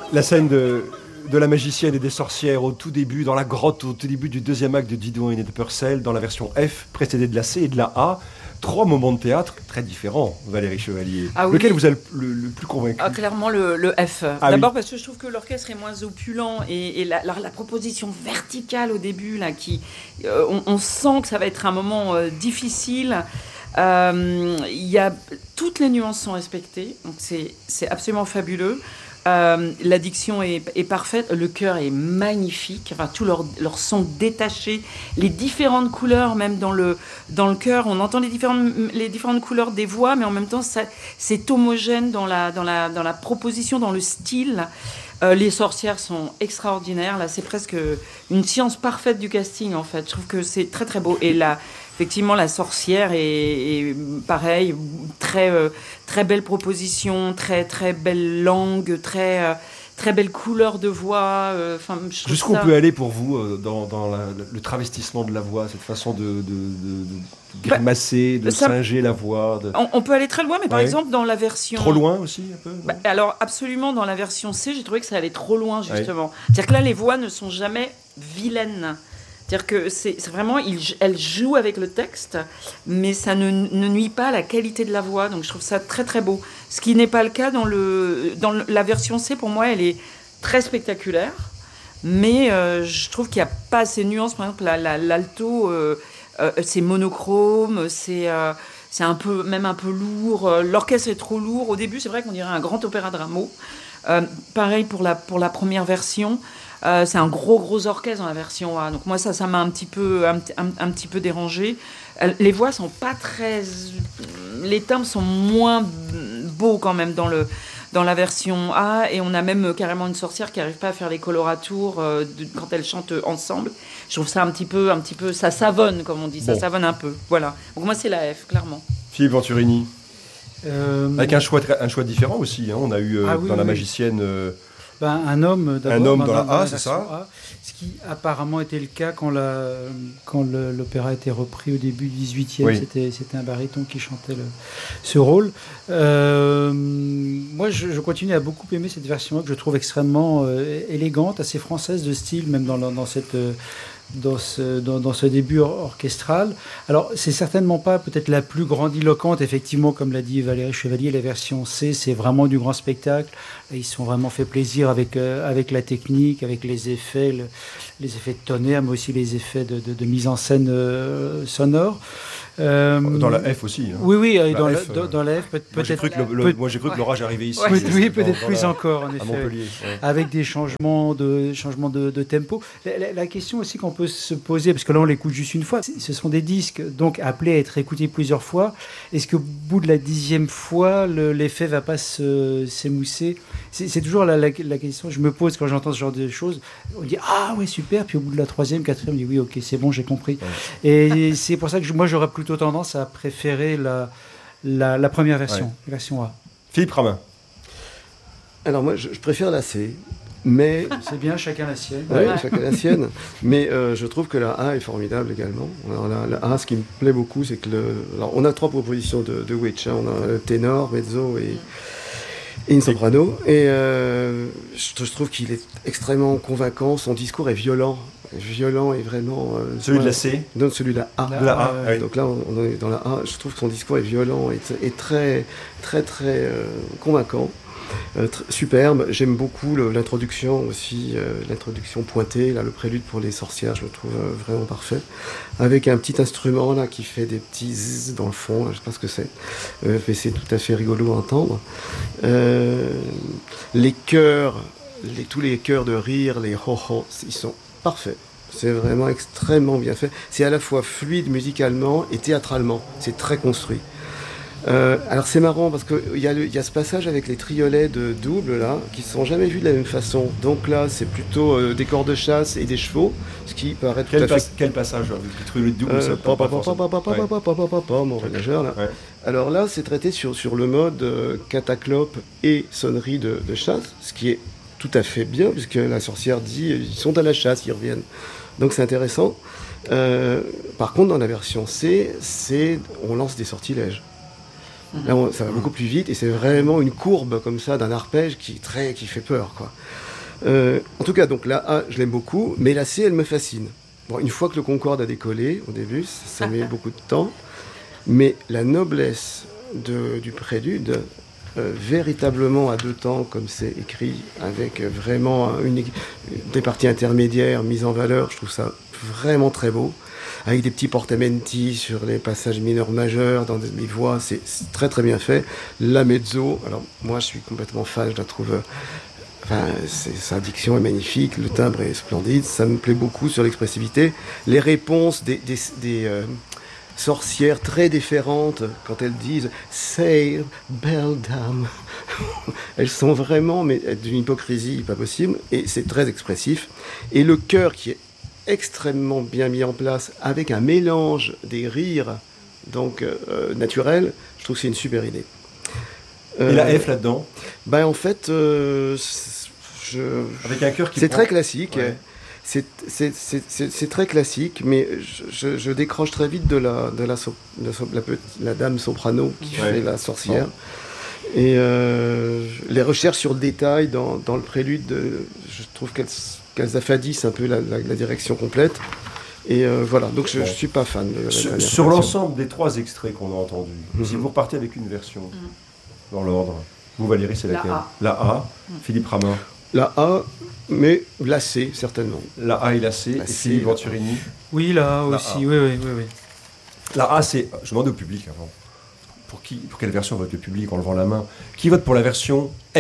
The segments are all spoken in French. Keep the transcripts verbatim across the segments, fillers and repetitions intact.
La scène de, de la magicienne et des sorcières au tout début, dans la grotte, au tout début du deuxième acte de Didon et de Purcell, dans la version F, précédée de la C et de la A. Trois moments de théâtre très différents, Valérie Chevalier. Ah, Lequel oui. vous a le, le, le plus convaincu? ah, Clairement le, le F. Ah, D'abord oui. parce que je trouve que l'orchestre est moins opulent et, et la, la, la proposition verticale au début, là, qui, euh, on, on sent que ça va être un moment euh, difficile. Il euh, y a, toutes les nuances sont respectées, donc c'est, c'est absolument fabuleux. Euh, la diction est, est parfaite, le chœur est magnifique, enfin, tout leur, leur son détaché, les différentes couleurs, même dans le, dans le chœur, on entend les différentes, les différentes couleurs des voix, mais en même temps, ça, c'est homogène dans la, dans, la, dans la proposition, dans le style. Euh, les sorcières sont extraordinaires, là, c'est presque une science parfaite du casting, en fait. Je trouve que c'est très, très beau. Et là, effectivement, la sorcière est, est pareil, très, euh, très belle proposition, très, très belle langue, très, euh, très belle couleur de voix. Euh, Jusqu'où ça... on peut aller pour vous euh, dans, dans la, le travestissement de la voix, cette façon de, de, de, de grimacer, de ça, singer la voix de... on, on peut aller très loin, mais par ouais. exemple, dans la version... Trop loin aussi, un peu bah, alors, absolument, dans la version C, j'ai trouvé que ça allait trop loin, justement. Ouais. C'est-à-dire que là, les voix ne sont jamais vilaines. C'est-à-dire que c'est, c'est vraiment, il, elle joue avec le texte, mais ça ne, ne nuit pas à la qualité de la voix. Donc je trouve ça très très beau. Ce qui n'est pas le cas dans, le, dans le, la version C. Pour moi, elle est très spectaculaire, mais euh, je trouve qu'il n'y a pas assez de nuances. Par exemple, la, la, l'alto, euh, euh, c'est monochrome, c'est, euh, c'est un peu, même un peu lourd. L'orchestre est trop lourd. Au début, c'est vrai qu'on dirait un grand opéra de Rameau. Euh, pareil pour la, pour la première version. Euh, c'est un gros gros orchestre dans la version A, donc moi ça ça m'a un petit peu un, un, un petit peu dérangé. Euh, les voix sont pas très, les timbres sont moins beaux quand même dans le dans la version A, et on a même carrément une sorcière qui arrive pas à faire les coloratours euh, de, quand elles chantent ensemble. Je trouve ça un petit peu un petit peu ça savonne, comme on dit, ça bon. savonne un peu. Voilà. Donc moi c'est la F, clairement. Philippe Venturini. Euh... Avec un choix un choix différent aussi. Hein. On a eu euh, ah, oui, dans oui, la magicienne. Euh... Ben, un homme d'abord. Un homme dans, dans la, la A, c'est ça A, ce qui apparemment était le cas quand, la, quand le, l'opéra a été repris au début du dix-huitième. Oui. C'était, c'était un baryton qui chantait le, ce rôle. Euh, moi, je, je continue à beaucoup aimer cette version que je trouve extrêmement euh, élégante, assez française de style, même dans, dans cette... Euh, Dans ce, dans, dans ce début or- orchestral. Alors, c'est certainement pas peut-être la plus grandiloquente, effectivement, comme l'a dit Valérie Chevalier, la version C, c'est vraiment du grand spectacle. Ils se sont vraiment fait plaisir avec, euh, avec la technique, avec les effets, le, les effets de tonnerre, mais aussi les effets de, de, de mise en scène euh, sonore. Euh, dans la F aussi. Hein. Oui, oui, la dans, F, la, dans, dans la F, peut, moi, peut-être. J'ai le, le, peut, moi, j'ai cru que l'orage arrivait ici. Ouais, oui, oui, peut-être dans, plus dans la, encore, en effet. À Montpellier. Ouais. Avec des changements de, changements de, de tempo. La, la, la question aussi qu'on peut se poser, parce que là, on l'écoute juste une fois, ce sont des disques donc appelés à être écoutés plusieurs fois. Est-ce qu'au bout de la dixième fois, le, l'effet ne va pas se, s'émousser? c'est, c'est toujours la, la, la question que je me pose quand j'entends ce genre de choses. On dit « Ah, ouais, super », puis au bout de la troisième, quatrième, on dit « Oui, ok, c'est bon, j'ai compris ouais. ». Et c'est pour ça que je, moi, j'aurais plutôt tendance à préférer la, la, la première version, ouais. la version A. Philippe Ramin. Alors moi, je, je préfère la C, mais... C'est bien, chacun la sienne. Oui, ouais. chacun la sienne. Mais euh, je trouve que la A est formidable également. Alors la, la A, ce qui me plaît beaucoup, c'est que... Le, alors, on a trois propositions de, de Witch. Hein. On a le ténor, mezzo et, et une soprano. Et euh, je, je trouve qu'il est extrêmement convaincant. Son discours est violent. violent et vraiment... Euh, celui de la C Non, celui de la A. De la A, euh, oui. Donc là, on, on est dans la A. Je trouve que son discours est violent et, t- et très, très, très euh, convaincant. Euh, tr- superbe. J'aime beaucoup le, l'introduction aussi, euh, l'introduction pointée, là, le prélude pour les sorcières, je le trouve euh, vraiment parfait. Avec un petit instrument là qui fait des petits zzz dans le fond, là, je sais pas ce que c'est, euh, mais c'est tout à fait rigolo à entendre. Euh, les chœurs, les, tous les chœurs de rire, les ho-ho, ils sont parfaits. C'est vraiment extrêmement bien fait. C'est à la fois fluide musicalement et théâtralement. C'est très construit. Euh, alors c'est marrant parce qu'il y, y a ce passage avec les triolets de double là qui ne sont jamais vus de la même façon. Donc là c'est plutôt euh, des corps de chasse et des chevaux, ce qui paraît tout quel à pas, fait... Quel passage avec les triolets de double euh, ça pa, pa, pa, pa, pa, pa, pa, pa, mon voyageur là. Ouais. Alors là c'est traité sur, sur le mode euh, cataclope et sonnerie de, de chasse, ce qui est tout à fait bien puisque la sorcière dit ils sont à la chasse, ils reviennent. Donc c'est intéressant. Euh, par contre dans la version C, c'est on lance des sortilèges. Là, on, ça va beaucoup plus vite et c'est vraiment une courbe comme ça d'un arpège qui, très, qui fait peur, quoi. Euh, en tout cas, donc la A, je l'aime beaucoup, mais la C, elle me fascine. Bon, une fois que le Concorde a décollé, au début, ça, ça met beaucoup de temps, mais la noblesse de, du prélude, euh, véritablement à deux temps, comme c'est écrit, avec vraiment une, des parties intermédiaires mises en valeur, je trouve ça vraiment très beau, avec des petits portamenti sur les passages mineurs majeurs, dans les voix, c'est, c'est très très bien fait. La mezzo, alors moi je suis complètement fan, je la trouve... Euh, Enfin, c'est, sa diction est magnifique, le timbre est splendide, ça me plaît beaucoup sur l'expressivité. Les réponses des, des, des euh, sorcières très différentes, quand elles disent « Say, belle dame », elles sont vraiment mais, d'une hypocrisie pas possible, et c'est très expressif. Et le chœur qui est extrêmement bien mis en place, avec un mélange des rires donc, euh, naturels, je trouve que c'est une super idée. Euh, et la F là-dedans ben, en fait, euh, je, avec un cœur qui c'est prend... très classique. Ouais. C'est, c'est, c'est, c'est, c'est très classique, mais je, je, je décroche très vite de la, de la, so, la, so, la, la dame soprano qui ouais. fait la sorcière. Bon. Et euh, les recherches sur le détail dans, dans le prélude, de, je trouve qu'elles, qu'elles affadissent un peu la, la, la direction complète. Et euh, voilà, donc je ne ouais. suis pas fan de la Sur, dernière sur version. l'ensemble des trois extraits qu'on a entendus, mm-hmm. si vous repartez avec une version, mm-hmm. dans l'ordre, vous Valérie, c'est laquelle ? La A. La A, mm. Philippe Ramin. La A, mais la C, certainement. La A et la C, la et C, Philippe Venturini. Oui, la A aussi, la A. Oui, oui, oui, oui. La A, c'est... Je demande au public avant. Pour, qui, pour quelle version vote le public en levant la main ? Qui vote pour la version F ?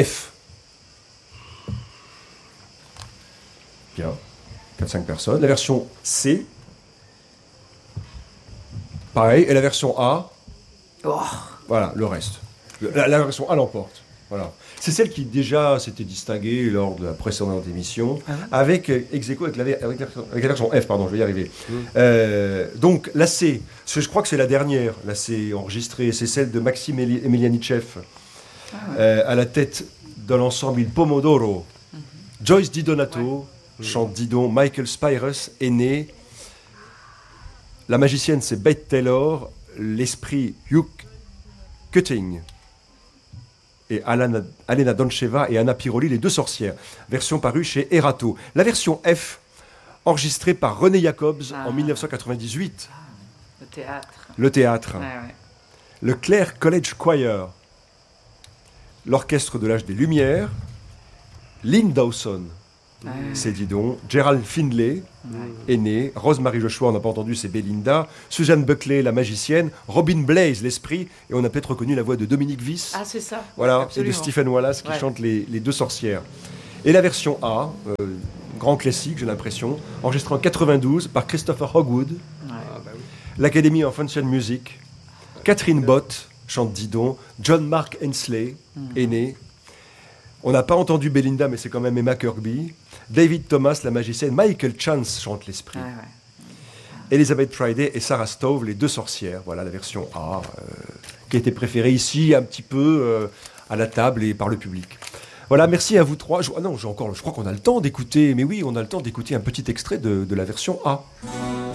Bien. quatre cinq personnes. La version C. Pareil. Et la version A. Oh. Voilà, le reste. La, la version A l'emporte. Voilà. C'est celle qui déjà s'était distinguée lors de la précédente émission, ah ouais. avec ex aequo avec la, avec, la, avec la version F, pardon, je vais y arriver. Mmh. Euh, donc la C, je crois que c'est la dernière, la C enregistrée, c'est celle de Maxime Emelianitchev, ah ouais. euh, à la tête de l'ensemble Il Pomodoro. Mmh. Joyce Di Donato ouais. chante Didon, Michael Spyrus est né, la magicienne c'est Bette Taylor, l'esprit Hugh Cutting. Et Alana, Alena Doncheva et Anna Piroli, les deux sorcières. Version parue chez Erato. La version F, enregistrée par René Jacobs ah. en dix-neuf cent quatre-vingt-dix-huit. Ah. Le théâtre. Le théâtre. Ouais, ouais. Le Clare College Choir. L'orchestre de l'âge des Lumières. Lynn Dawson, ouais. c'est Didon. Gerald Findlay ouais. est né. Rosemary Joshua, on n'a pas entendu, c'est Belinda. Suzanne Buckley, la magicienne. Robin Blaze, l'esprit. Et on a peut-être reconnu la voix de Dominique Wyss. Ah, c'est ça. Voilà, absolument. Et de Stephen Wallace qui ouais. chante les, les deux sorcières. Et la version A, euh, grand classique, j'ai l'impression, enregistrée en quatre-vingt-douze par Christopher Hogwood. Ouais. Ah, bah oui. L'Academy of Ancient Music. Catherine Bott chante Didon. John Mark Hensley mm. est né. On n'a pas entendu Belinda, mais c'est quand même Emma Kirkby. David Thomas, la magicienne. Michael Chance chante l'esprit. Ah ouais. Elizabeth Friday et Sarah Stove, les deux sorcières. Voilà la version A, euh, qui a été préférée ici un petit peu euh, à la table et par le public. Voilà, merci à vous trois. Je, ah non, j'ai encore, je crois qu'on a le temps d'écouter, mais oui, on a le temps d'écouter un petit extrait de, de la version A.